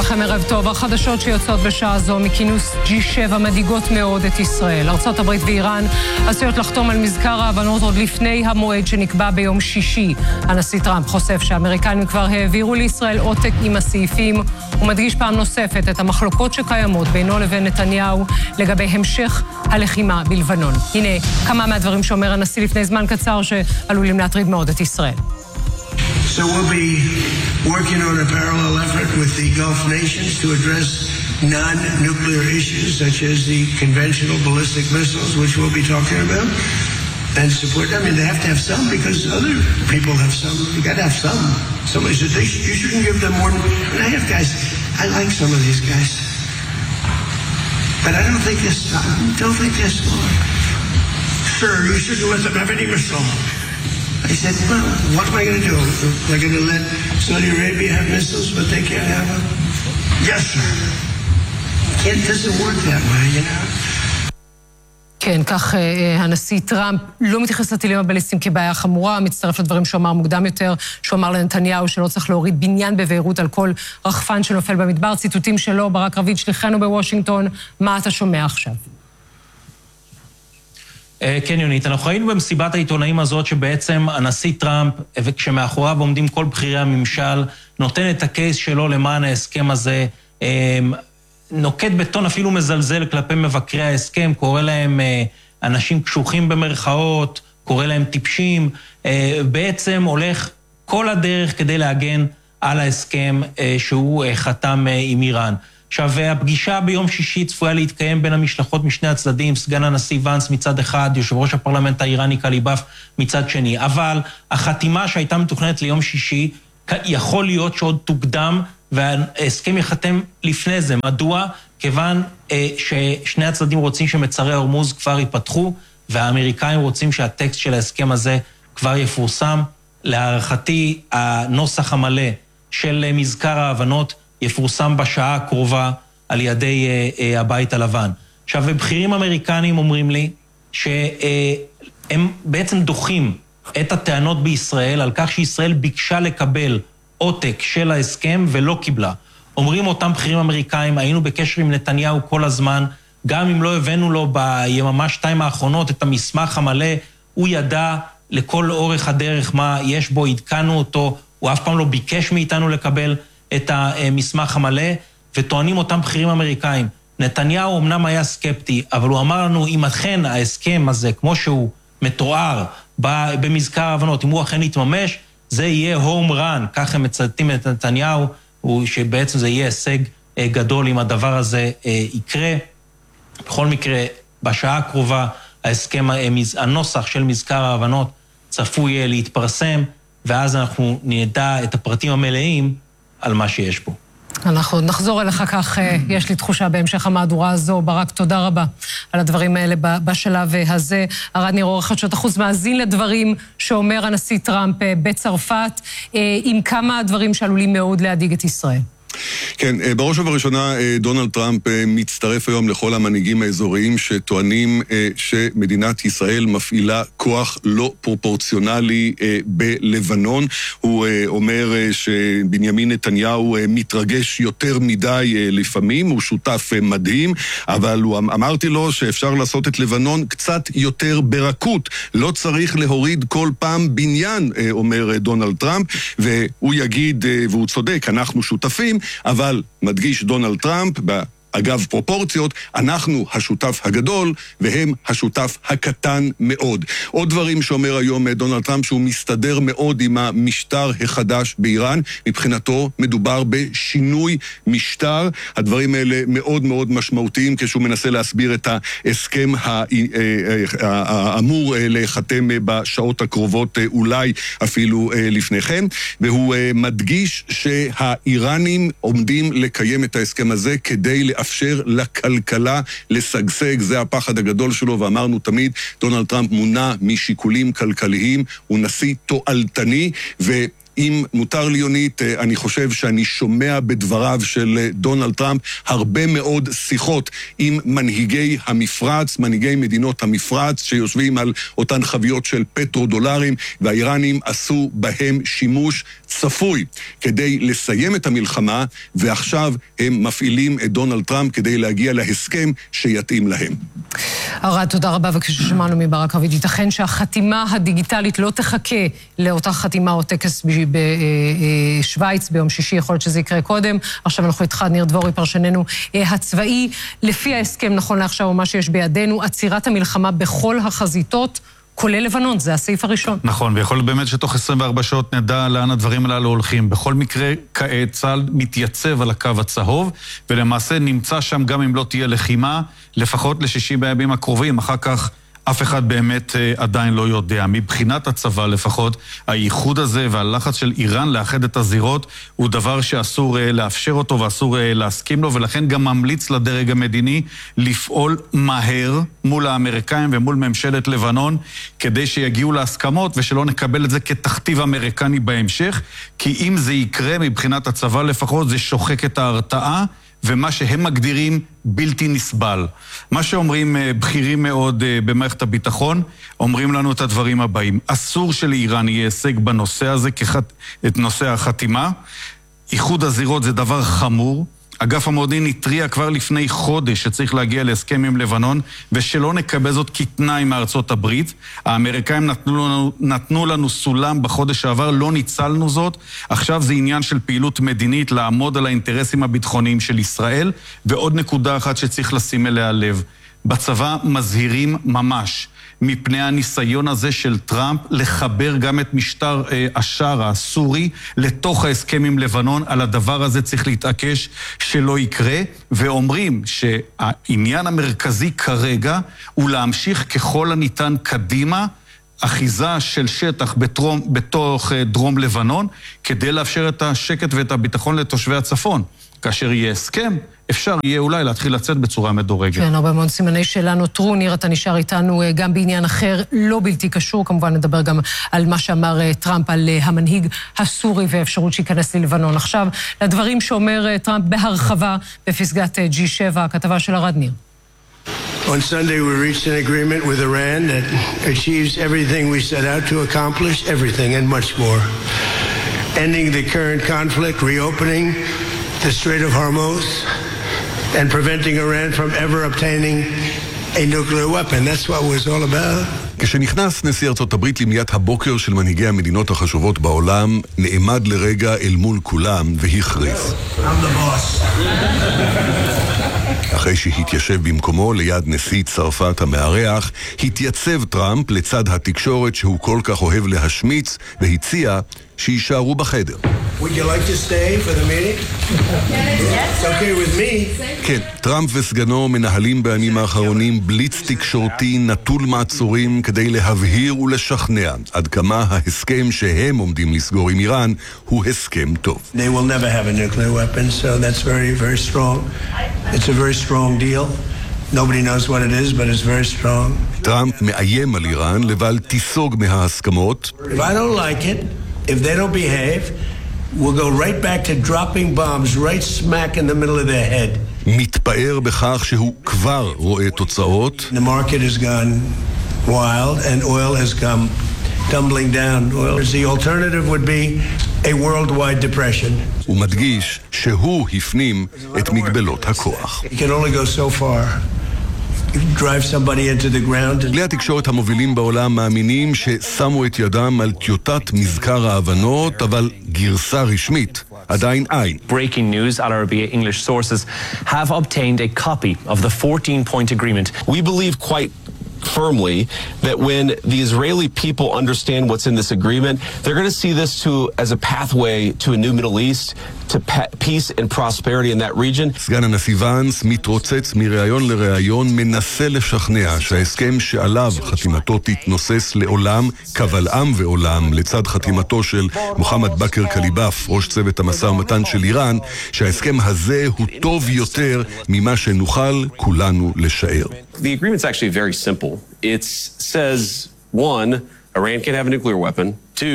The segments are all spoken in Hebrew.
לכם ערב טוב. החדשות שיוצאות בשעה זו מכינוס G7 מדאיגות מאוד את ישראל. ארצות הברית ואיראן עשויות לחתום על מזכר ההבנות עוד לפני המועד שנקבע ביום שישי. הנשיא טראמפ חושף שהאמריקנים כבר העבירו לישראל עותק עם הסעיפים, ומדגיש פעם נוספת את המחלוקות שקיימות בינו לבין נתניהו לגבי המשך הלחימה בלבנון. הנה כמה מהדברים שאומר הנשיא לפני זמן קצר שעלולים להטריד מאוד את ישראל. So we'll be working on a parallel effort with the Gulf nations to address non-nuclear issues such as the conventional ballistic missiles, which we'll be talking about, and support. I mean, they have to have some because other people have some. You got to have some. Somebody said you shouldn't give them more. And I have guys. I like some of these guys, but I don't think they're smart. Sir, you shouldn't let them have any missile. I said, well, what am I going to do? Am I going to let Saudi Arabia have missiles, but they can't have them? Yes, sir. It doesn't work that way, you know? כן, כך הנשיא טראמפ לא מתייחס לטילים הבליסטיים כבעיה חמורה, מצטרף לדברים שהוא אמר מוקדם יותר, שהוא אמר לנתניהו שלא צריך להוריד בניין בביירות על כל רחפן שנופל במדבר. ציטוטים שלו, ברק רביד שליחנו בוושינגטון, מה אתה שומע עכשיו? כן, יונית, אנחנו ראינו במסיבת העיתונאים הזאת שבעצם הנשיא טראמפ, וכשמאחוריו עומדים כל בכירי הממשל, נותן את הקייס שלו למען ההסכם הזה, נוקט בטון אפילו מזלזל כלפי מבקרי ההסכם, קורא להם אנשים קשוחים במרכאות, קורא להם טיפשים, בעצם הולך כל הדרך כדי להגן על ההסכם שהוא חתם עם איראן. עכשיו, הפגישה ביום שישי צפויה להתקיים בין המשלחות משני הצדדים, סגן הנשיא ונס מצד אחד, יושב ראש הפרלמנט האיראני קליבאף מצד שני. אבל החתימה שהייתה מתוכננת ליום שישי, יכול להיות שעוד תוקדם, וההסכם יחתם לפני זה. מדוע? כיוון ששני הצדדים רוצים שמצרי הורמוז כבר ייפתחו, והאמריקאים רוצים שהטקסט של ההסכם הזה כבר יפורסם. להערכתי, הנוסח המלא של מזכר ההבנות יפורסם בשעה הקרובה על ידי הבית הלבן. עכשיו, בכירים אמריקנים אומרים לי שהם בעצם דוחים את הטענות בישראל על כך שישראל ביקשה לקבל עותק של ההסכם ולא קיבלה. אומרים אותם בכירים אמריקאים, היינו בקשר עם נתניהו כל הזמן, גם אם לא הבאנו לו ביממה 2 האחרונות את המסמך המלא, הוא ידע לכל אורך הדרך מה יש בו, עדכנו אותו, הוא אף פעם לא ביקש מאיתנו לקבל את המסמך המלא, וטוענים אותם בכירים אמריקאים. נתניהו אמנם היה סקפטי, אבל הוא אמר לנו, אם אכן ההסכם הזה, כמו שהוא מתואר במזכר ההבנות, אם הוא אכן יתממש, זה יהיה הום רן, כך הם מצטטים את נתניהו, שבעצם זה יהיה הישג גדול אם הדבר הזה יקרה. בכל מקרה, בשעה הקרובה, הנוסח של מזכר ההבנות צפוי להתפרסם, ואז אנחנו נדע את הפרטים המלאים על מה שיש פה. אנחנו נחזור אליך כך, יש לי תחושה בהמשך המהדורה הזו. ברק, תודה רבה על הדברים האלה בשלב הזה. ארד ניר, עורך חדשות החוץ, מאזין לדברים שאומר הנשיא טראמפ בצרפת, עם כמה דברים שעלולים מאוד להדאיג את ישראל. כן, בראש ובראשונה דונלד טראמפ מצטרף היום לכל המנהיגים האזוריים שטוענים שמדינת ישראל מפעילה כוח לא פרופורציונלי בלבנון. הוא אומר שבנימין נתניהו מתרגש יותר מדי לפעמים, הוא שותף מדהים, אבל הוא אמרתי לו שאפשר לעשות את לבנון קצת יותר ברכות, לא צריך להוריד כל פעם בניין, אומר דונלד טראמפ, והוא יגיד, והוא צודק, אנחנו שותפים, אבל מדגיש דונלד טראמפ, אגב פרופורציות, אנחנו השותף הגדול והם השותף הקטן מאוד. עוד דברים שאומר היום דונלד טראמפ, שהוא מסתדר מאוד עם המשטר החדש באיראן, מבחינתו מדובר בשינוי משטר. הדברים האלה מאוד מאוד משמעותיים כשהוא מנסה להסביר את ההסכם האמור להיחתם בשעות הקרובות, אולי אפילו לפניכם, והוא מדגיש שהאיראנים עומדים לקיים את ההסכם הזה כדי לאפשר לכלכלה לשגשג. זה הפחד הגדול שלו, ואמרנו תמיד, דונלד טראמפ מונע משיקולים כלכליים, הוא נשיא תועלתני, אם מותר לי יונית, אני חושב שאני שומע בדבריו של דונלד טראמפ הרבה מאוד שיחות עם מנהיגי המפרץ, מנהיגי מדינות המפרץ, שיושבים על אותן חביות של פטרו-דולרים, והאיראנים עשו בהם שימוש צפוי כדי לסיים את המלחמה, ועכשיו הם מפעילים את דונלד טראמפ כדי להגיע להסכם שיתאים להם. ארד, תודה רבה, וכששמענו מברק רביד, ייתכן שהחתימה הדיגיטלית לא תחכה לאותה חתימה או טקס בשוויץ ביום שישי, יכול להיות שזה יקרה קודם. עכשיו אנחנו איתך, ניר דבורי, פרשננו הצבאי. לפי ההסכם, נכון לעכשיו, או מה שיש בידינו, עצירת המלחמה בכל החזיתות, כולל לבנון, זה הסעיף הראשון. נכון, ויכול להיות באמת שתוך 24 שעות נדע לאן הדברים הללו הולכים. בכל מקרה, כעת צה"ל מתייצב על הקו הצהוב, ולמעשה נמצא שם גם אם לא תהיה לחימה, לפחות ל60 בימים הקרובים. אחר כך אף אחד באמת עדיין לא יודע. מבחינת הצבא לפחות, הייחוד הזה והלחץ של איראן לאחד את הזירות הוא דבר שאסור לאפשר אותו ואסור להסכים לו, ולכן גם ממליץ לדרג המדיני לפעול מהר מול האמריקאים ומול ממשלת לבנון, כדי שיגיעו להסכמות ושלא נקבל את זה כתכתיב אמריקני בהמשך, כי אם זה יקרה מבחינת הצבא לפחות זה שוחק את ההרתעה, ומה שהם מגדירים בלתי נסבל. מה שאומרים בכירים מאוד במערכת הביטחון, אומרים לנו את הדברים הבאים. אסור שלאיראן יהיה הישג בנושא הזה, את נושא החתימה. איחוד הזירות זה דבר חמור. אגף המודיעין התריע כבר לפני חודש שצריך להגיע להסכם עם לבנון, ושלא נקבל זאת כתנאי מארצות הברית. האמריקאים נתנו לנו סולם בחודש שעבר, לא ניצלנו זאת. עכשיו זה עניין של פעילות מדינית, לעמוד על האינטרסים הביטחוניים של ישראל. ועוד נקודה אחת שצריך לשים אליה לב. בצבא מזהירים ממש מפני הניסיון הזה של טראמפ לחבר גם את משטר השאר הסורי לתוך ההסכם עם לבנון. על הדבר הזה צריך להתעקש שלא יקרה, ואומרים שהעניין המרכזי כרגע הוא להמשיך ככל הניתן קדימה אחיזה של שטח בתוך דרום לבנון, כדי לאפשר את השקט ואת הביטחון לתושבי הצפון. כאשר יהיה הסכם, אפשר יהיה אולי להתחיל לצאת בצורה מדורגת. כן, הרבה מאוד סימני שאלה נותרו. ניר, אתה נשאר איתנו גם בעניין אחר, לא בלתי קשור. כמובן נדבר גם על מה שאמר טראמפ על המנהיג הסורי ואפשרות שייכנס ללבנון. עכשיו, לדברים שאומר טראמפ בהרחבה בפסגת G7, הכתבה של ארד, ניר. On Sunday, we reached an agreement with Iran that achieves everything we set out to accomplish, everything and much more. Ending the current conflict, reopening the Strait of Hormuz, and preventing Iran from ever obtaining a nuclear weapon. That's what it was all about. כשנכנס נשיא ארצות הברית למליאת הבוקר של מנהיגי המדינות החשובות בעולם, נעמד לרגע אל מול כולם והכריז. I'm the boss. אחרי שהתיישב במקומו ליד נשיא צרפת המארח, התייצב טראמפ לצד התקשורת שהוא כל כך אוהב להשמיץ, והציע שישארו בחדר. Would you like to stay for the meeting? It's okay with me. כן, טראמפ וסגנו מנהלים בימים האחרונים בליץ תקשורתי נטול מעצורים כדי להבהיר ולשכנע עד כמה ההסכם שהם עומדים לסגור עם איראן הוא הסכם טוב. They will never have a nuclear weapon, so that's very, very strong. It's a very strong deal. Nobody knows what it is, but it's very strong. טראמפ מאיים על איראן לבל תיסוג מההסכמות. If I don't like it, if they don't behave, we'll go right back to dropping bombs right smack in the middle of their head. מתפאר בכך שהוא כבר רואה תוצאות. The market has gone wild and oil has come tumbling down. The alternative would be a worldwide depression. הוא מדגיש שהוא הפנים את מגבלות הכוח. You can only go so far. drive somebody into the ground. כלי התקשורת המובילים בעולם מאמינים ששמו את ידם על טיוטת מזכר ההבנות, אבל גרסה רשמית עדיין אין. Breaking news, Al Arabiya English sources have obtained a copy of the 14-point agreement. We believe quite firmly that when the Israeli people understand what's in this agreement, they're going to see this as a pathway to a new Middle East, to peace and prosperity in that region. סגן הנשיא ואנס מתרוצץ מראיון לראיון, מנסה לשכנע שההסכם שעליו חתימתו תתנוסס לעולם, קבל עם ועולם, לצד חתימתו של מוחמד בכר קליבאף, ראש צוות המשא ומתן של איראן, שההסכם הזה הוא טוב יותר ממה שנוכל כולנו לשער. The agreement's actually very simple. It says, 1, Iran can't have a nuclear weapon. 2,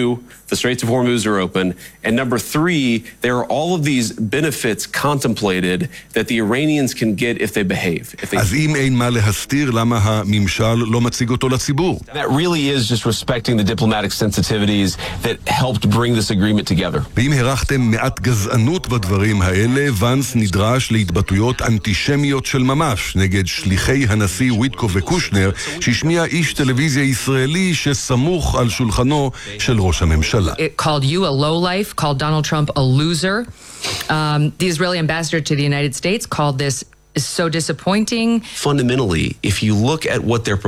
the Straits of Hormuz are open. And number three, there are all of these benefits contemplated that the Iranians can get if they behave. אז אם אין מה להסתיר, למה הממשל לא מציג אותו לציבור? That really is just respecting the diplomatic sensitivities that helped bring this agreement together. ואם הרחתם מעט גזענות בדברים האלה, ונס נדרש להתבטאויות אנטישמיות של ממש נגד שליחי הנשיא וויטקו וקושנר, שהשמיע איש טלוויזיה ישראלי שסמוך על שולחנו של ראש הממשלה. It called you a lowlife, called Donald Trump a loser. The Israeli ambassador to the United States called this so disappointing. Fundamentally, if you look at what they're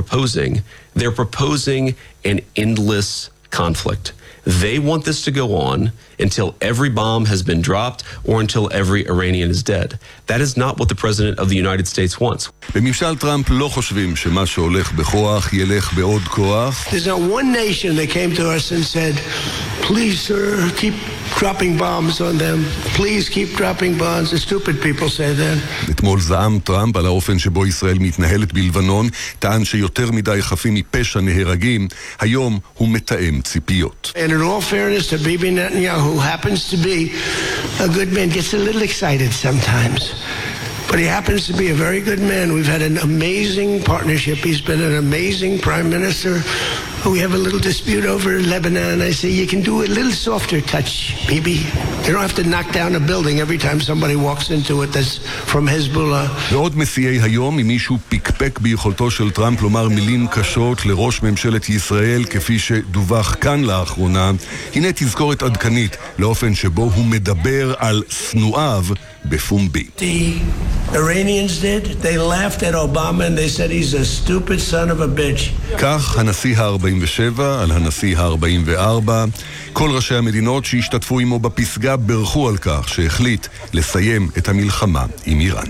proposing an endless conflict. They want this to go on until every bomb has been dropped or until every Iranian is dead. That is not what the President of the United States wants. בממשל טראמפ לא חושבים שמה שהולך בכוח ילך בעוד כוח. There's not one nation that came to us and said, please, sir, keep dropping bombs on them. Please keep dropping bombs. The stupid people say that. אתמול זעם טראמפ על האופן שבו ישראל מתנהלת בלבנון, טען שיותר מדי חפים מפשע נהרגים. היום הוא מתאם ציפיות. And in all fairness to Bibi Netanyahu, who happens to be a good man, gets a little excited sometimes. But he happens to be a very good man. We've had an amazing partnership. He's been an amazing prime minister. We have a little dispute over Lebanon. I say, you can do a little softer touch, Bibi. You don't have to knock down a building every time somebody walks into it that's from Hezbollah. ועוד מסיעי היום, אם מישהו פיקפק ביכולתו של טראמפ לומר מילים קשות לראש ממשלת ישראל, כפי שדווח כאן לאחרונה, הנה תזכורת עדכנית לאופן שבו הוא מדבר על שנואיו בפומבי. The Iranians did. They laughed at Obama and they said he's a stupid son of a bitch. כך הנשיא ה-47 על הנשיא ה-44. כל ראשי המדינות שהשתתפו עמו בפסגה ברכו על כך שהחליט לסיים את המלחמה עם איראן.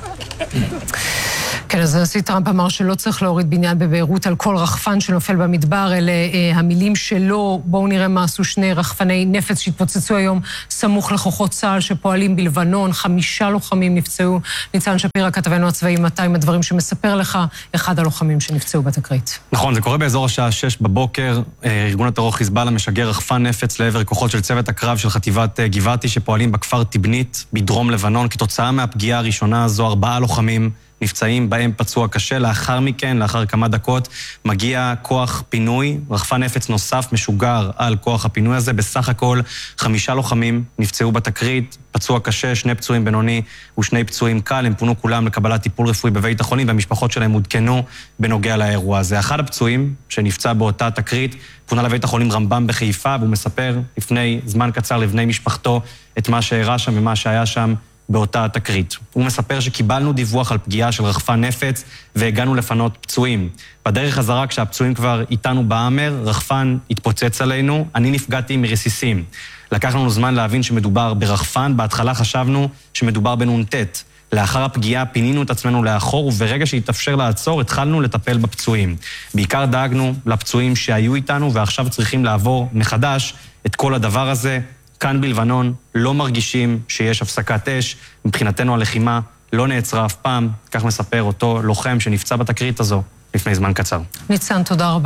כן, אז הנשיא טראמפ אמר שלא צריך להוריד בניין בביירות על כל רחפן שנופל במדבר. אלה המילים שלו. בואו נראה מה עשו שני רחפני נפץ שהתפוצצו היום סמוך לכוחות צה"ל שפועלים בלבנון. 5 לוחמים נפצעו. ניצן שפירא, כתבנו הצבאי, 200 הדברים שמספר לך, אחד הלוחמים שנפצעו בתקרית. נכון, זה קורה באזור השעה 6 בבוקר. ארגון הטרור חיזבאללה משגר רחפן נפץ לעבר כוחות של צוות הקרב של חטיבת גבעתי שפועלים בכפר תבנית בדרום לבנון. כתוצאה מהפגיעה הראשונה הזו 4 לוחמים נפצעים, בהם פצוע קשה. לאחר מכן, לאחר כמה דקות, מגיע כוח פינוי, רחפן נפץ נוסף משוגר על כוח הפינוי הזה. בסך הכל 5 לוחמים נפצעו בתקרית, פצוע קשה, 2 פצועים בינוני ו2 פצועים קל. הם פונו כולם לקבלת טיפול רפואי בבית החולים, והמשפחות שלהם עודכנו בנוגע לאירוע הזה. אחד הפצועים שנפצע באותה תקרית פונה לבית החולים רמב"ם בחיפה, והוא מספר לפני זמן קצר לבני משפחתו את מה שאירע שם ומה שהיה שם באותה תקרית. הוא מספר שקיבלנו דיווח על פגיעה של רחפן נפץ והגענו לפנות פצועים. בדרך חזרה, כשהפצועים כבר איתנו באמר, רחפן התפוצץ עלינו, אני נפגעתי מרסיסים. לקח לנו זמן להבין שמדובר ברחפן, בהתחלה חשבנו שמדובר בנונטט. לאחר הפגיעה פינינו את עצמנו לאחור, וברגע שהתאפשר לעצור, התחלנו לטפל בפצועים. בעיקר דאגנו לפצועים שהיו איתנו, ועכשיו צריכים לעבור מחדש את כל הדבר הזה. כאן בלבנון לא מרגישים שיש הפסקת אש. מבחינתנו הלחימה לא נעצרה אף פעם, כך מספר אותו לוחם שנפצע בתקרית הזו לפני זמן קצר. ניצן, תודה רבה.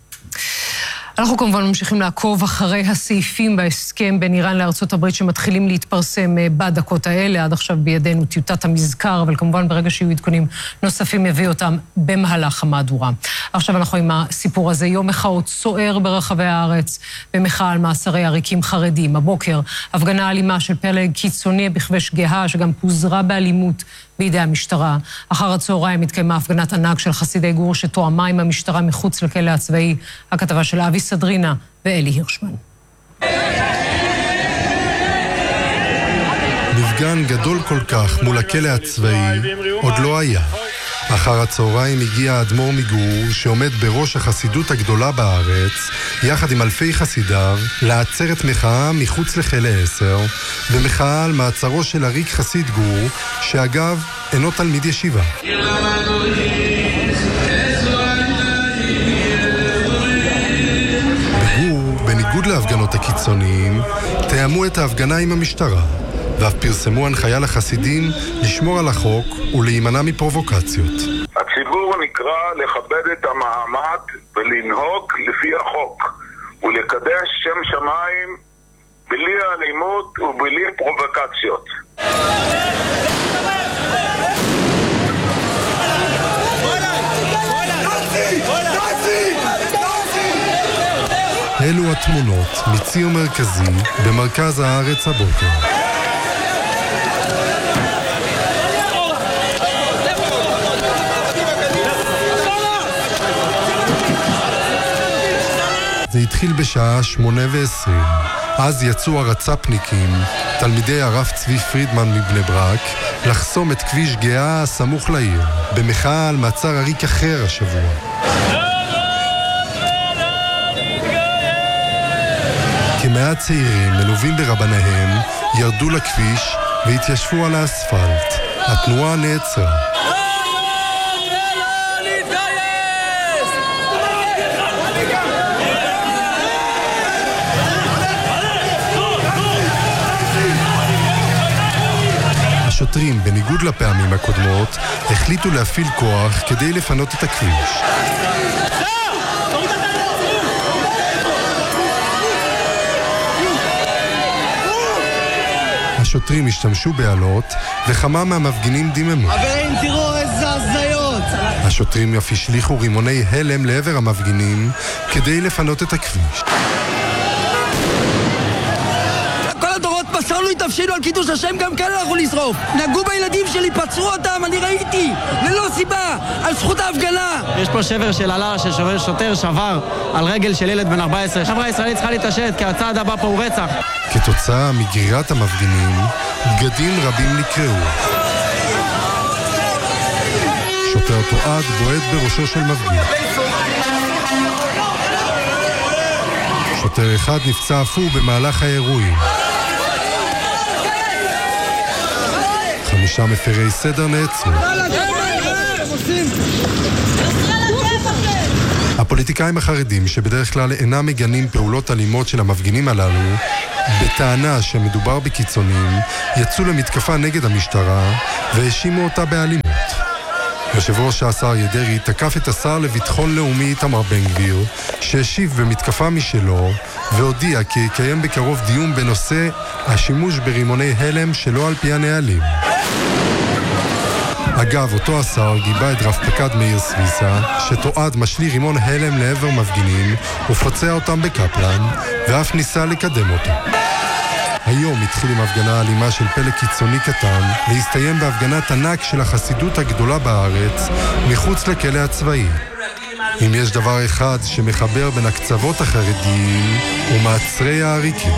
אנחנו כמובן ממשיכים לעקוב אחרי הסעיפים בהסכם בין איראן לארצות הברית שמתחילים להתפרסם בדקות האלה. עד עכשיו בידינו טיוטת המזכר, אבל כמובן ברגע שיהיו עדכונים נוספים יביא אותם במהלך המהדורה. עכשיו אנחנו עם הסיפור הזה. יום מחאות סוער ברחבי הארץ במחאה על מאסרי עריקים חרדים. הבוקר הפגנה אלימה של פלג קיצוני בכבש גאה שגם פוזרה באלימות בידי המשטרה. אחר הצהריים התקיימה הפגנת ענק של חסידי גור שתואמה עם המשטרה מחוץ לכלא הצבאי. הכתבה של אבי סדרינה ואלי הירשמן. מפגן גדול כל כך מול הכלא הצבאי עוד לא היה. אחר הצהריים הגיע האדמו"ר מגור שעומד בראש החסידות הגדולה בארץ יחד עם אלפי חסידיו לעצרת מחאה מחוץ לכלא 10 במחאה על מעצרו של עריק חסיד גור שאגב אינו תלמיד ישיבה. בגור, בניגוד להפגנות הקיצוניים, תאמו את ההפגנה עם המשטרה ואף פרסמו הנחיה לחסידים לשמור על החוק ולהימנע מפרובוקציות. הציבור נקרא לכבד את המעמד ולנהוג לפי החוק ולקדש שם שמיים בלי אלימות ובלי פרובוקציות. אלו התמונות מציר מרכזי במרכז הארץ הבוקר. זה התחיל בשעה 8:20. אז יצאו הרצ"פניקים, תלמידי הרב צבי פרידמן מבני ברק, לחסום את כביש גאה הסמוך לעיר, במחאה על מעצר עריק אחר השבוע. כמאה צעירים מלווים ברבניהם ירדו לכביש והתיישבו על האספלט. התנועה נעצרה. השוטרים, בניגוד לפעמים הקודמות, החליטו להפעיל כוח כדי לפנות את הכביש. השוטרים השתמשו בעלות, וכמה מהמפגינים דיממו. חברים, תראו איזה הזיות! השוטרים אף השליחו רימוני הלם לעבר המפגינים כדי לפנות את הכביש. כל הדורות מסרנו התאפשנו על קידוש השם, גם כאן אנחנו לשרוף. נגעו בילדים שלי, פצרו אותם, אני ראיתי, ללא סיבה, על זכות ההפגנה. יש פה שבר של עלה ששוטר שבר על רגל של ילד בן 14. חברה ישראלית צריכה להתעשת, כי הצעד הבא פה הוא רצח. כתוצאה מגרירת המפגינים, בגדים רבים נקראו. שוטר תועד בועט בראשו של מפגין. שוטר אחד נפצע אף הוא במהלך האירועים. 5 מפרי סדר נעצרו. הפוליטיקאים החרדים, שבדרך כלל אינם מגנים פעולות אלימות של המפגינים הללו, בטענה שמדובר בקיצונים, יצאו למתקפה נגד המשטרה והאשימו אותה באלימות. יושב ראש השר ידרי תקף את השר לביטחון לאומי איתמר בן גביר, שהשיב במתקפה משלו, והודיע כי יקיים בקרוב דיון בנושא השימוש ברימוני הלם שלא על פי הנהלים. אגב, אותו השר גיבה את רב פקד מאיר סוויסה, שתועד משליך רימון הלם לעבר מפגינים ופוצע אותם בקפלן, ואף ניסה לקדם אותו. היום התחיל עם הפגנה אלימה של פלג קיצוני קטן, והסתיים בהפגנת ענק של החסידות הגדולה בארץ, מחוץ לכלא הצבאי. אם יש דבר אחד שמחבר בין הקצוות החרדיים ומעצרי העריקים.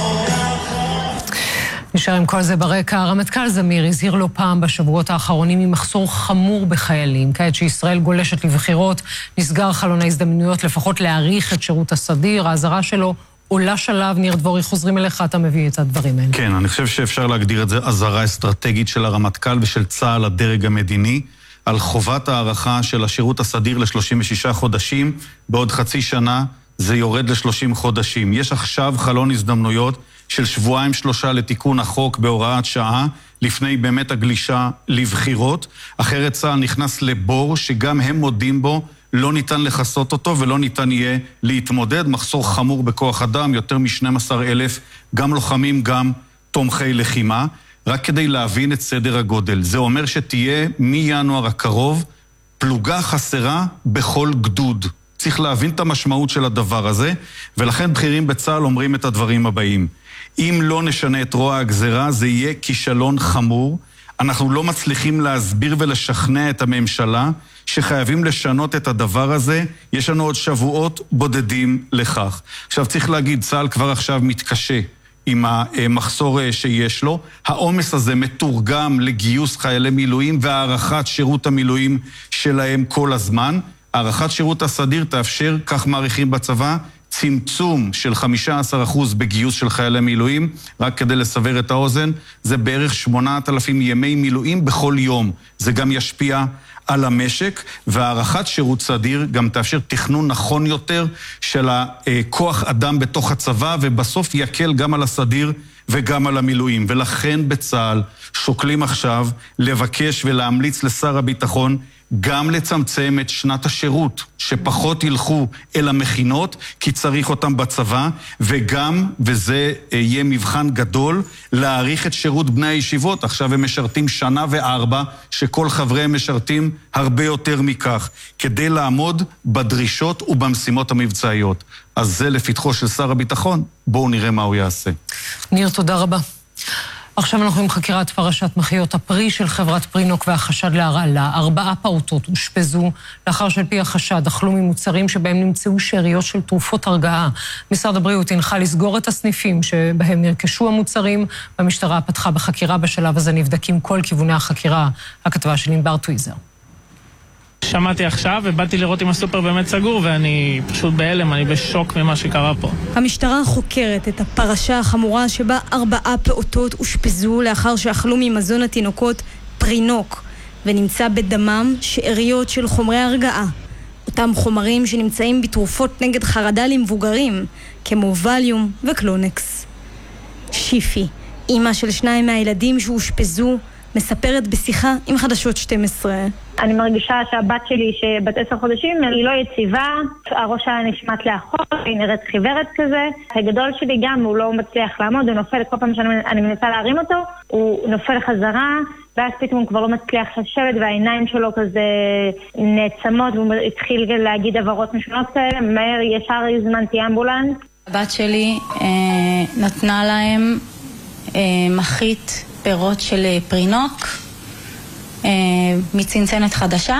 נשאר עם כל זה ברקע, הרמטכ"ל זמיר הזהיר לא פעם בשבועות האחרונים ממחסור חמור בחיילים. כעת שישראל גולשת לבחירות, נסגר חלון ההזדמנויות לפחות להאריך את שירות הסדיר. ההזרה שלו עולה שלב. ניר דבורי, חוזרים אליך, אתה מביא את הדברים האלה. כן, אני חושב שאפשר להגדיר את זה הזרה אסטרטגית של הרמטכ"ל ושל צה"ל הדרג המדיני, על חובת הערכה של השירות הסדיר ל-36 חודשים, בעוד חצי שנה זה יורד ל-30 חודשים. יש עכשיו חלון הזדמנויות של 2-3 לתיקון החוק בהוראת שעה, לפני באמת הגלישה לבחירות. אחרת צה"ל נכנס לבור שגם הם מודים בו, לא ניתן לחסות אותו ולא ניתן יהיה להתמודד. מחסור חמור בכוח אדם, יותר מ-12,000, גם לוחמים, גם תומכי לחימה. רק כדי להבין את סדר הגודל, זה אומר שתהיה מינואר הקרוב פלוגה חסרה בכל גדוד. צריך להבין את המשמעות של הדבר הזה, ולכן בכירים בצה"ל אומרים את הדברים הבאים. אם לא נשנה את רוע הגזרה, זה יהיה כישלון חמור. אנחנו לא מצליחים להסביר ולשכנע את הממשלה שחייבים לשנות את הדבר הזה. יש לנו עוד שבועות בודדים לכך. עכשיו צריך להגיד, צה"ל כבר עכשיו מתקשה עם המחסור שיש לו. העומס הזה מתורגם לגיוס חיילי מילואים והערכת שירות המילואים שלהם כל הזמן. הערכת שירות הסדיר תאפשר, כך מעריכים בצבא, צמצום של 15% בגיוס של חיילי מילואים. רק כדי לסבר את האוזן, זה בערך 8,000 ימי מילואים בכל יום. זה גם ישפיע על המשק, והערכת שירות סדיר גם תאפשר תכנון נכון יותר של הכוח אדם בתוך הצבא, ובסוף יקל גם על הסדיר וגם על המילואים. ולכן בצה"ל שוקלים עכשיו לבקש ולהמליץ לשר הביטחון גם לצמצם את שנת השירות, שפחות ילכו אל המכינות, כי צריך אותם בצבא, וגם, וזה יהיה מבחן גדול, להאריך את שירות בני הישיבות. עכשיו הם משרתים 1 שנה ו4, שכל חבריהם משרתים הרבה יותר מכך, כדי לעמוד בדרישות ובמשימות המבצעיות. אז זה לפתחו של שר הביטחון, בואו נראה מה הוא יעשה. ניר, תודה רבה. עכשיו אנחנו עם חקירת פרשת מחיות הפרי של חברת פרינוק והחשד להרעלה. 4 פעוטות הושפזו לאחר שעל פי החשד אכלו ממוצרים שבהם נמצאו שאריות של תרופות הרגעה. משרד הבריאות הנחה לסגור את הסניפים שבהם נרכשו המוצרים. המשטרה פתחה בחקירה. בשלב הזה נבדקים כל כיווני החקירה. הכתבה של ענבר טוויזר. שמעתי עכשיו ובאתי לראות אם הסופר באמת סגור, ואני פשוט בהלם, אני בשוק ממה שקרה פה. המשטרה חוקרת את הפרשה החמורה שבה 4 פעוטות הושפזו לאחר שאכלו ממזון התינוקות פרינוק, ונמצא בדמם שאריות של חומרי הרגעה. אותם חומרים שנמצאים בתרופות נגד חרדה למבוגרים, כמו ווליום וקלונקס. שיפי, אמא של 2 מהילדים שהושפזו, מספרת בשיחה עם חדשות 12. אני מרגישה שהבת שלי, שבת 10 חודשים, היא לא יציבה, הראש שלה נשמט לאחור, היא נראית חיוורת כזה. הגדול שלי גם, הוא לא מצליח לעמוד, הוא נופל, כל פעם שאני מנסה להרים אותו, הוא נופל חזרה, ואז פתאום הוא כבר לא מצליח לשבת, והעיניים שלו כזה נעצמות, והוא התחיל להגיד עברות משונות כאלה, מהר ישר הזמנתי אמבולנס. הבת שלי נתנה להם מחית פירות של פרינוק, מצנצנת חדשה.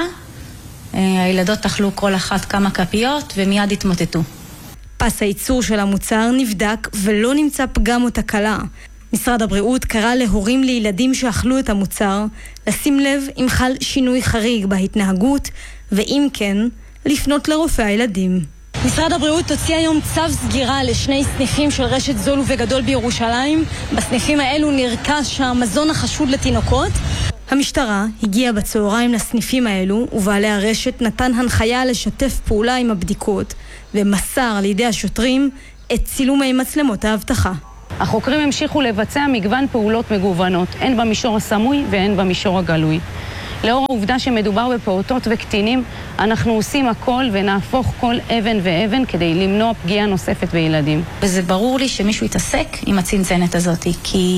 הילדות אכלו כל אחת כמה כפיות ומיד התמוטטו. פס הייצור של המוצר נבדק ולא נמצא פגם או תקלה. משרד הבריאות קרא להורים לילדים שאכלו את המוצר לשים לב אם חל שינוי חריג בהתנהגות, ואם כן, לפנות לרופא הילדים. משרד הבריאות הוציא היום צו סגירה ל2 סניפים של רשת זול ובגדול בירושלים. בסניפים האלו נרכש המזון החשוד לתינוקות. המשטרה הגיעה בצהריים לסניפים האלו, ובעלי הרשת נתן הנחיה לשתף פעולה עם הבדיקות, ומסר לידי השוטרים את צילומי מצלמות האבטחה. החוקרים המשיכו לבצע מגוון פעולות מגוונות, הן במישור הסמוי והן במישור הגלוי. לאור העובדה שמדובר בפעוטות וקטינים, אנחנו עושים הכל ונהפוך כל אבן ואבן כדי למנוע פגיעה נוספת בילדים. וזה ברור לי שמישהו יתעסק עם הצנצנת הזאת,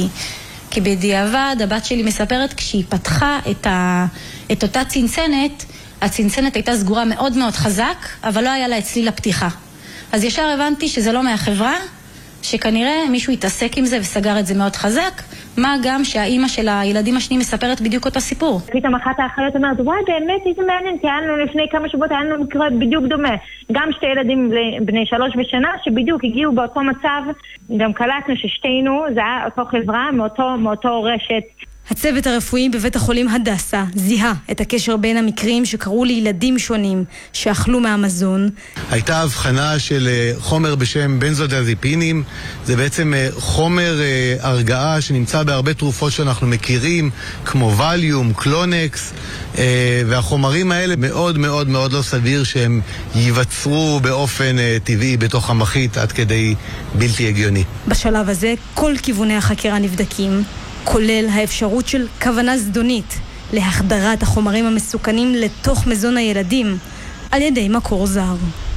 כי בדיעבד הבת שלי מספרת כשהיא פתחה את אותה צנצנת, הצנצנת הייתה סגורה מאוד מאוד חזק, אבל לא היה לה צליל הפתיחה. אז ישר הבנתי שזה לא מהחברה, שכנראה מישהו יתעסק עם זה וסגר את זה מאוד חזק, מה גם שהאימא של הילדים השניים מספרת בדיוק אותו סיפור. פתאום אחת האחיות אומרת, וואי באמת איזה מעניין, כי היה לנו לפני כמה שבועות, היה לנו מקרה בדיוק דומה. גם 2 ילדים בני 3 בשנה, שבדיוק הגיעו באותו מצב, גם קלטנו ששתינו, זה היה אותו חברה, מאותו רשת. הצוות הרפואי בבית החולים הדסה זיהה את הקשר בין המקרים שקראו לילדים שונים שאכלו מהמזון. הייתה הבחנה של חומר בשם בנזודיאזפינים, זה בעצם חומר הרגעה שנמצא בהרבה תרופות שאנחנו מכירים, כמו ווליום, קלונקס, והחומרים האלה מאוד מאוד מאוד לא סביר שהם ייווצרו באופן טבעי בתוך המחית עד כדי בלתי הגיוני. בשלב הזה כל כיווני החקירה נבדקים, כולל האפשרות של כוונה זדונית להחדרת החומרים המסוכנים לתוך מזון הילדים על ידי מקור זר.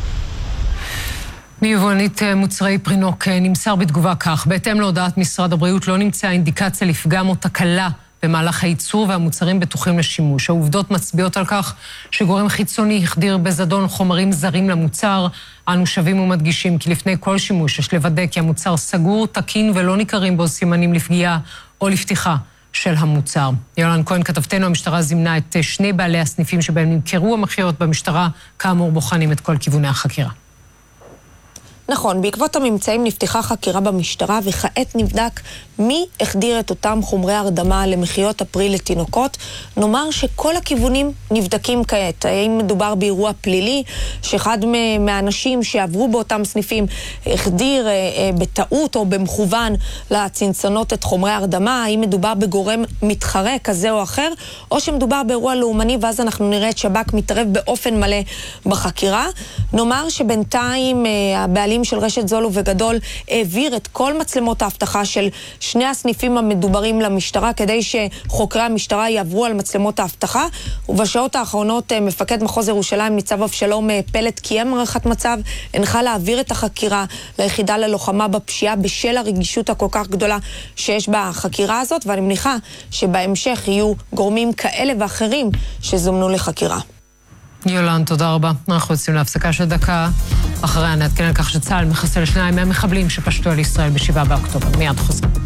מיבואנית מוצרי פרינוק נמסר בתגובה כך: בהתאם להודעת משרד הבריאות לא נמצאה אינדיקציה לפגם או תקלה במהלך הייצור והמוצרים בטוחים לשימוש. העובדות מצביעות על כך שגורם חיצוני החדיר בזדון חומרים זרים למוצר. אנו שבים ומדגישים כי לפני כל שימוש יש לוודא כי המוצר סגור, תקין ולא ניכרים בו סימנים לפגיעה או לפתיחה של המוצר. יולן כהן כתבתנו, המשטרה זימנה את 2 בעלי הסניפים שבהם נמכרו המחיות. במשטרה כאמור בוחנים את כל כיווני החקירה. נכון, בעקבות הממצאים נפתחה חקירה במשטרה, וכעת נבדק מי החדיר את אותם חומרי הרדמה למחיות הפרי לתינוקות. נאמר שכל הכיוונים נבדקים כעת. האם מדובר באירוע פלילי, שאחד מהאנשים שעברו באותם סניפים החדיר בטעות או במכוון לצנצנות את חומרי הרדמה, האם מדובר בגורם מתחרה כזה או אחר, או שמדובר באירוע לאומני, ואז אנחנו נראה את שב"כ מתערב באופן מלא בחקירה. נאמר שבינתיים הבעלים הבעלים של רשת זול ובגדול העביר את כל מצלמות ההבטחה של שני הסניפים המדוברים למשטרה, כדי שחוקרי המשטרה יעברו על מצלמות ההבטחה. ובשעות האחרונות מפקד מחוז ירושלים ניצב אבשלום פלט קיים הערכת מצב, הנחה להעביר את החקירה ליחידה ללוחמה בפשיעה בשל הרגישות הכל כך גדולה שיש בחקירה הזאת, ואני מניחה שבהמשך יהיו גורמים כאלה ואחרים שזומנו לחקירה. יולן, תודה רבה. אנחנו יוצאים להפסקה של דקה. אחריה נעדכן על כך שצה"ל מחסל 2 מהמחבלים שפשטו על ישראל ב7 באוקטובר. מיד חוזרים.